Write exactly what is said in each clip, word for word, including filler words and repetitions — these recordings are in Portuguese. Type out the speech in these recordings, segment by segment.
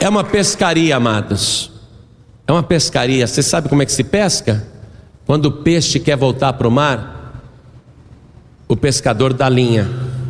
É uma pescaria, amados. É uma pescaria. Você sabe como é que se pesca? Quando o peixe quer voltar para o mar, o pescador dá linha.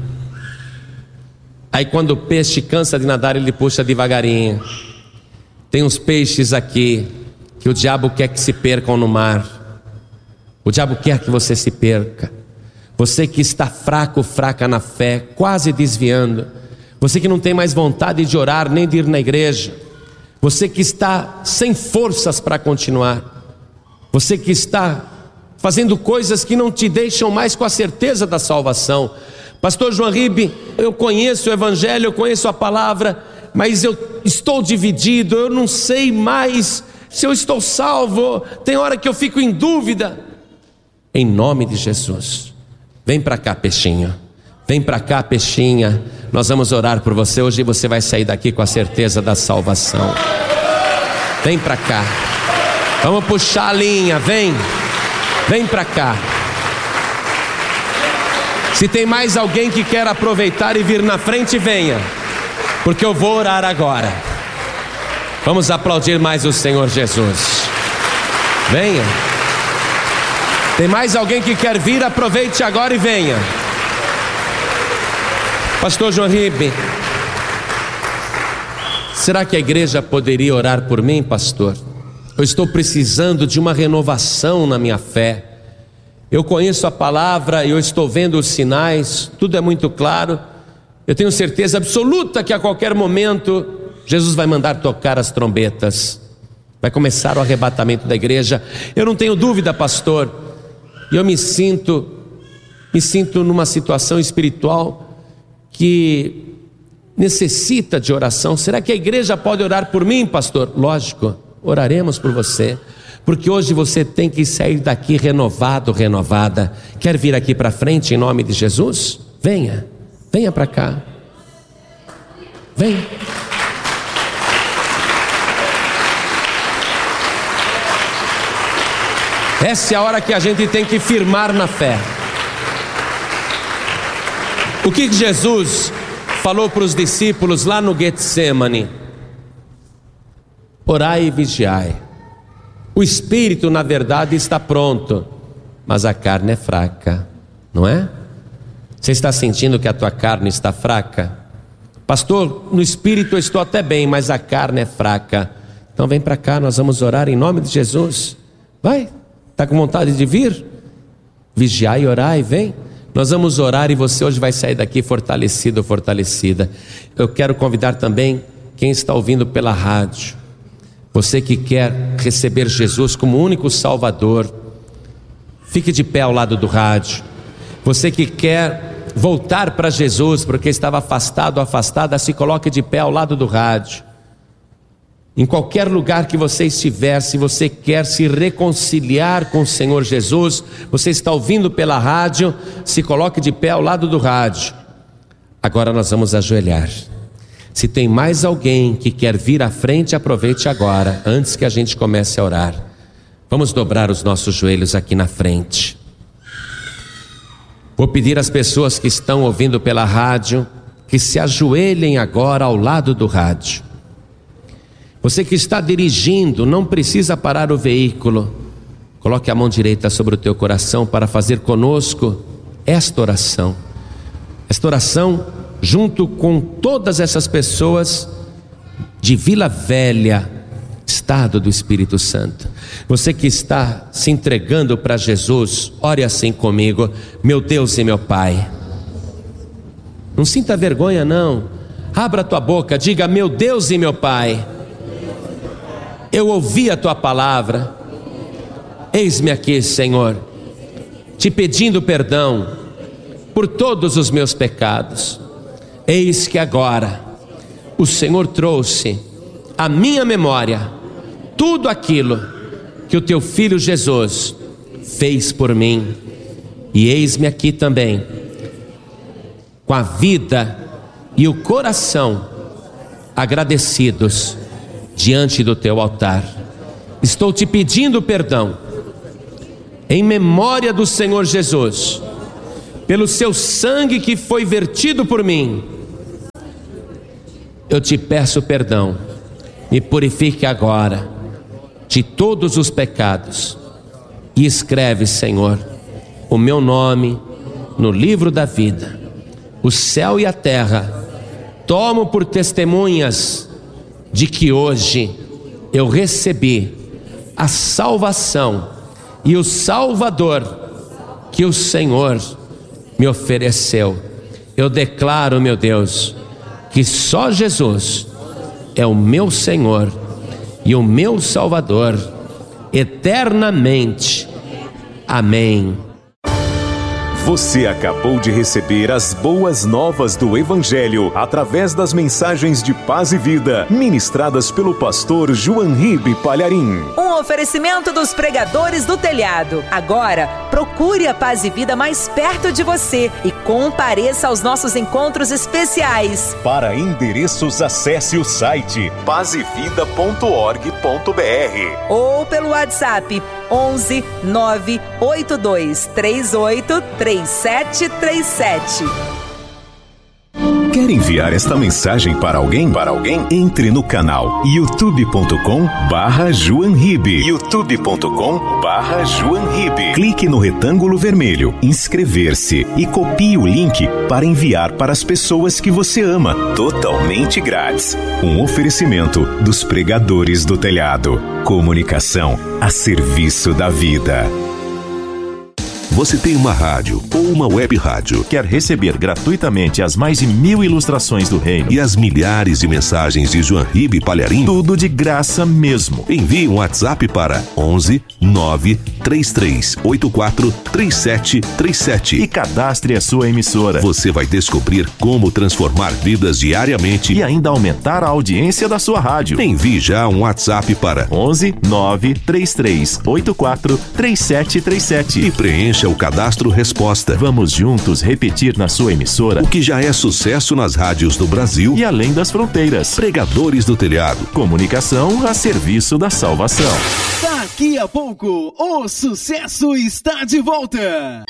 Aí quando o peixe cansa de nadar, ele puxa devagarinho. Tem uns peixes aqui que o diabo quer que se percam no mar. O diabo quer que você se perca. Você que está fraco, fraca na fé, quase desviando. Você que não tem mais vontade de orar, nem de ir na igreja. Você que está sem forças para continuar. Você que está fazendo coisas que não te deixam mais com a certeza da salvação. Pastor João Ribe, eu conheço o Evangelho, eu conheço a palavra, mas eu estou dividido, eu não sei mais se eu estou salvo. Tem hora que eu fico em dúvida. Em nome de Jesus, vem para cá, peixinho. Vem para cá, peixinha. Nós vamos orar por você. Hoje você vai sair daqui com a certeza da salvação. Vem para cá. Vamos puxar a linha, vem. Vem para cá. Se tem mais alguém que quer aproveitar e vir na frente, venha, porque eu vou orar agora. Vamos aplaudir mais o Senhor Jesus. Venha. Tem mais alguém que quer vir? Aproveite agora e venha. Pastor João Ribe, será que a igreja poderia orar por mim, pastor? Eu estou precisando de uma renovação na minha fé. Eu conheço a palavra, eu estou vendo os sinais, tudo é muito claro. Eu tenho certeza absoluta que a qualquer momento Jesus vai mandar tocar as trombetas. Vai começar o arrebatamento da igreja. Eu não tenho dúvida, pastor. Eu me sinto, me sinto numa situação espiritual que necessita de oração. Será que a igreja pode orar por mim, pastor? Lógico, oraremos por você. Porque hoje você tem que sair daqui renovado, renovada. Quer vir aqui para frente em nome de Jesus? Venha, venha para cá. Vem. Essa é a hora que a gente tem que firmar na fé. O que Jesus falou para os discípulos lá no Getsemane? Orai e vigiai. O espírito, na verdade, está pronto, mas a carne é fraca, não é? Você está sentindo que a tua carne está fraca? Pastor, no espírito eu estou até bem, mas a carne é fraca. Então vem para cá, nós vamos orar em nome de Jesus. Vai, está com vontade de vir? Vigiai e orai, vem. Nós vamos orar e você hoje vai sair daqui fortalecido ou fortalecida. Eu quero convidar também quem está ouvindo pela rádio. Você que quer receber Jesus como único Salvador, fique de pé ao lado do rádio. Você que quer voltar para Jesus porque estava afastado ou afastada, se coloque de pé ao lado do rádio. Em qualquer lugar que você estiver, se você quer se reconciliar com o Senhor Jesus, você está ouvindo pela rádio, se coloque de pé ao lado do rádio. Agora nós vamos ajoelhar. Se tem mais alguém que quer vir à frente, aproveite agora, antes que a gente comece a orar. Vamos dobrar os nossos joelhos aqui na frente. Vou pedir às pessoas que estão ouvindo pela rádio, que se ajoelhem agora ao lado do rádio. Você que está dirigindo, não precisa parar o veículo. Coloque a mão direita sobre o teu coração para fazer conosco esta oração. Esta oração junto com todas essas pessoas de Vila Velha, estado do Espírito Santo. Você que está se entregando para Jesus, ore assim comigo: meu Deus e meu Pai. Não sinta vergonha não, abra a tua boca, diga: meu Deus e meu Pai, eu ouvi a tua palavra, eis-me aqui, Senhor, te pedindo perdão por todos os meus pecados. Eis que agora o Senhor trouxe à minha memória tudo aquilo que o teu filho Jesus fez por mim, e eis-me aqui também com a vida e o coração agradecidos diante do teu altar. Estou te pedindo perdão em memória do Senhor Jesus, pelo seu sangue que foi vertido por mim. Eu te peço perdão me purifique agora de todos os pecados e escreve, Senhor, o meu nome no livro da vida. O céu e a terra tomam por testemunhas de que hoje eu recebi a salvação e o Salvador que o Senhor me ofereceu. Eu declaro, meu Deus, que só Jesus é o meu Senhor e o meu Salvador eternamente. Amém. Você acabou de receber as boas novas do Evangelho através das mensagens de paz e vida ministradas pelo pastor João Ribe Palharim. Um oferecimento dos pregadores do telhado. Agora, procure a Paz e Vida mais perto de você e compareça aos nossos encontros especiais. Para endereços, acesse o site paz e vida ponto org ponto br ou pelo WhatsApp onze nove oito dois três oito três sete três sete. Quer enviar esta mensagem para alguém? Para alguém? Entre no canal youtube ponto com barra João Ribe. youtube ponto com barra João Ribe. Clique no retângulo vermelho, inscrever-se e copie o link para enviar para as pessoas que você ama, totalmente grátis. Um oferecimento dos pregadores do telhado. Comunicação a serviço da vida. Você tem uma rádio ou uma web rádio? Quer receber gratuitamente as mais de mil ilustrações do reino e as milhares de mensagens de João Ribe Palharim? Tudo de graça mesmo. Envie um WhatsApp para onze nove três três oito quatro três sete três sete e cadastre a sua emissora. Você vai descobrir como transformar vidas diariamente e ainda aumentar a audiência da sua rádio. Envie já um WhatsApp para onze nove três três oito quatro três sete três sete e preencha o cadastro resposta. Vamos juntos repetir na sua emissora o que já é sucesso nas rádios do Brasil e além das fronteiras. Pregadores do Telhado. Comunicação a serviço da salvação. Daqui a pouco, o sucesso está de volta.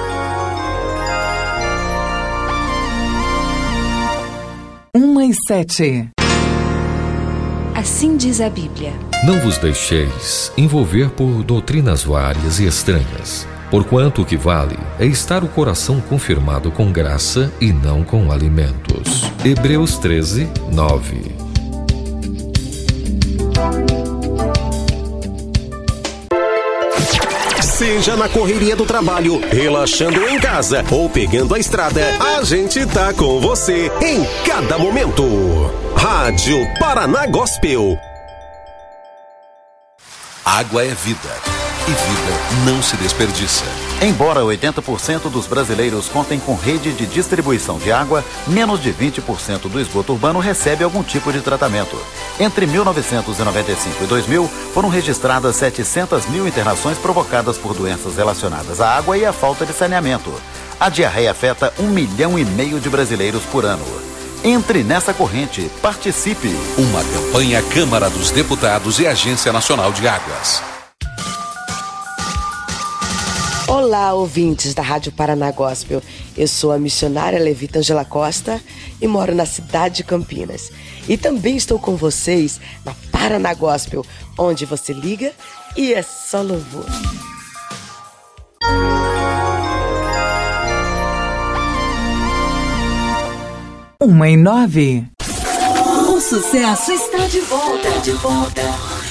Uma e sete. Assim diz a Bíblia. Não vos deixeis envolver por doutrinas várias e estranhas, porquanto o que vale é estar o coração confirmado com graça e não com alimentos. Hebreus treze, nove. Seja na correria do trabalho, relaxando em casa ou pegando a estrada, a gente tá com você em cada momento. Rádio Paraná Gospel. Água é vida. E vida não se desperdiça. Embora oitenta por cento dos brasileiros contem com rede de distribuição de água, menos de vinte por cento do esgoto urbano recebe algum tipo de tratamento. Entre mil novecentos e noventa e cinco e dois mil, foram registradas setecentas mil internações provocadas por doenças relacionadas à água e à falta de saneamento. A diarreia afeta um milhão e meio de brasileiros por ano. Entre nessa corrente, participe. Uma campanha Câmara dos Deputados e Agência Nacional de Águas. Olá, ouvintes da Rádio Paraná Gospel. Eu sou a missionária Levita Angela Costa e moro na cidade de Campinas. E também estou com vocês na Paraná Gospel, onde você liga e é só louvor. Uma e nove. O sucesso está de volta, de volta.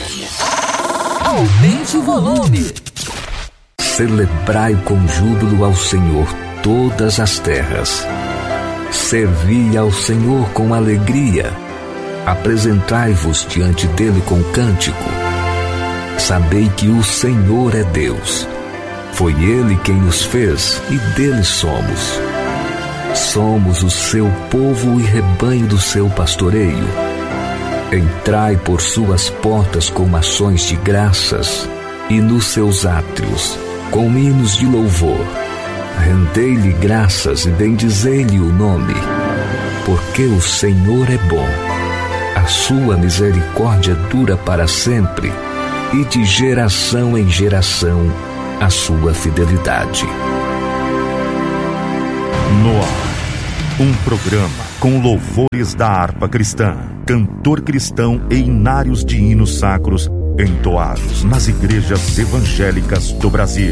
Aumente o volume. Celebrai com júbilo ao Senhor todas as terras. Servi ao Senhor com alegria. Apresentai-vos diante dele com cântico. Sabei que o Senhor é Deus. Foi ele quem nos fez e dele somos. Somos o seu povo e rebanho do seu pastoreio. Entrai por suas portas com ações de graças e nos seus átrios com hinos de louvor. Rendei-lhe graças e bendizei-lhe o nome, porque o Senhor é bom. A sua misericórdia dura para sempre, e de geração em geração a sua fidelidade. No ar, um programa com louvores da harpa cristã, cantor cristão e inários de hinos sacros entoados nas igrejas evangélicas do Brasil.